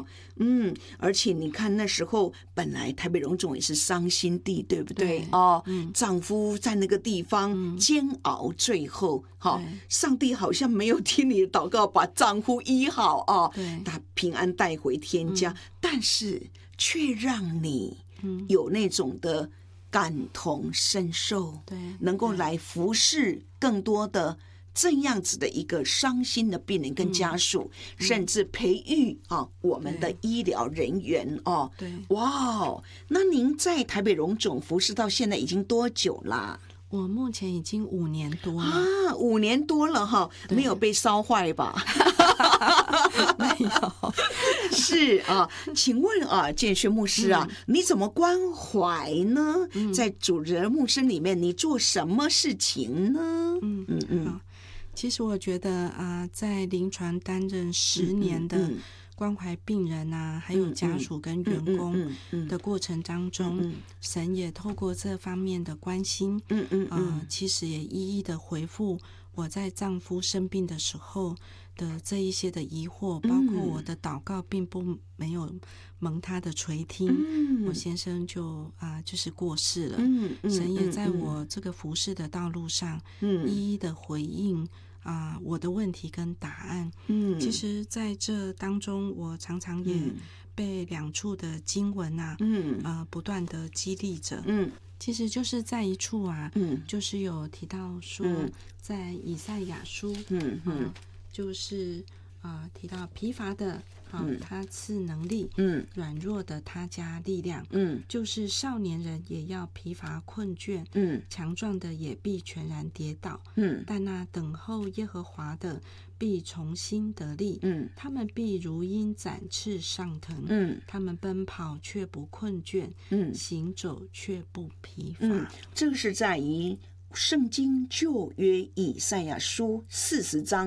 而且你看那时候本来台北荣总也是伤心地，对不对？丈夫在那个地方煎熬，最后上帝好像没有听你的祷告，把丈夫医好他平安带回天家，但是却让你有那种的感同身受，能够来服侍更多的这样子的一个伤心的病人跟家属，甚至培育我们的医疗人员哇，那您在台北荣总服侍到现在已经多久啦？ 我目前已经5年多了 5年多了没有被烧坏吧？ 没有。 是请问建轩牧师你怎么关怀呢？在主人牧师里面，你做什么事情呢？ 其实我觉得在临床担任10年的关怀病人还有家属跟员工的过程当中，神也透过这方面的关心，其实也一一的回复我在丈夫生病的时候的这一些的疑惑，包括我的祷告并没有蒙他的垂听，我先生就是过世了，神也在我这个服侍的道路上一一的回应我的问题跟答案。其实在这当中，我常常也被2处的经文不断的激励着。其实就是在一处就是有提到说，在以赛亚书，就是提到疲乏的他赐能力，软弱的他加力量，就是少年人也要疲乏困倦，强壮的也必全然跌倒，但那等候耶和华的必重新得力，他们必如鹰展翅上腾，他们奔跑却不困倦，行走却不疲乏。 这个是在于圣经旧约以赛亚书40章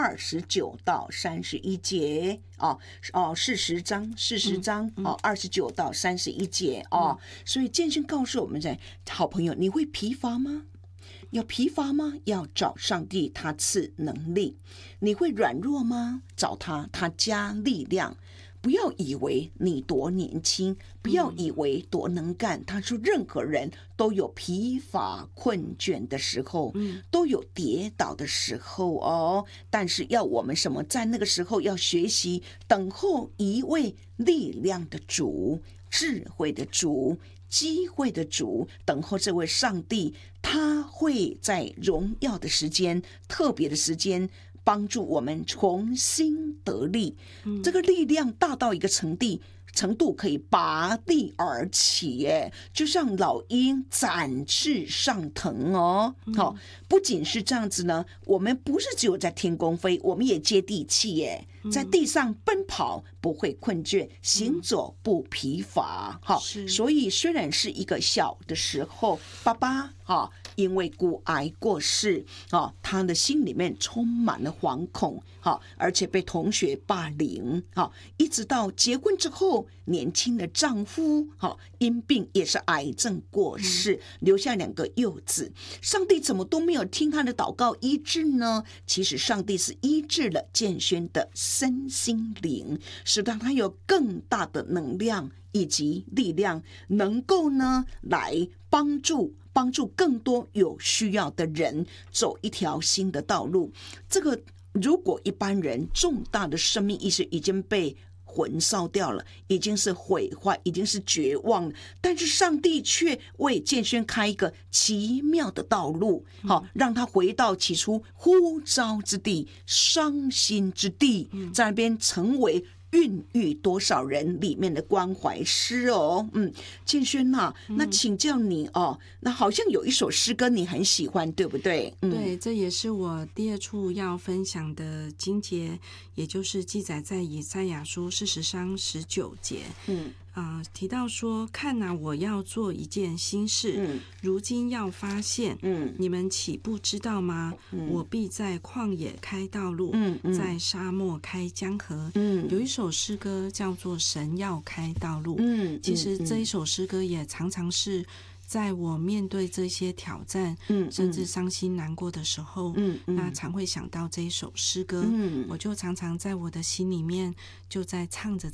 29到31节40章29到31节所以建勋告诉我们在好朋友，你会疲乏吗？要疲乏吗？要找上帝，他赐能力。你会软弱吗？找他，他加力量。不要以为你多年轻，不要以为多能干。他说任何人都有疲乏困倦的时候，都有跌倒的时候但是要我们什么？在那个时候要学习等候一位力量的主，智慧的主，机会的主，等候这位上帝，他会在荣耀的时间，特别的时间帮助我们重新得力。这个力量大到一个程度可以拔地而起就像老鹰展翅上腾不仅是这样子呢，我们不是只有在天空飞，我们也接地气在地上奔跑不会困倦，行走不疲乏所以虽然是一个小的时候，爸爸因为骨癌过世他的心里面充满了惶恐而且被同学霸凌一直到结婚之后，年轻的丈夫因病也是癌症过世，留下2个幼子。上帝怎么都没有听他的祷告医治呢？其实上帝是医治了建轩的身心灵，使得他有更大的能量以及力量，能够呢来帮助更多有需要的人走一条新的道路。这个如果一般人重大的生命意识已经被魂烧掉了，已经是毁坏，已经是绝望了，但是上帝却为建轩开一个奇妙的道路让他回到起初呼召之地，伤心之地，在那边成为孕育多少人里面的关怀师建轩那请教你那好像有一首诗歌你很喜欢，对不对？ 对，这也是我第2处要分享的经节，也就是记载在以赛亚书40章19节。提到说，看我要做一件新事，如今要发现，你们岂不知道吗？我必在旷野开道路，在沙漠开江河。有一首诗歌叫做《神要开道路》，其实这一首诗歌也常常是在我面对这些挑战，甚至伤心难过的时候，那常会想到这一首诗歌，我就常常在我的心里面就在唱着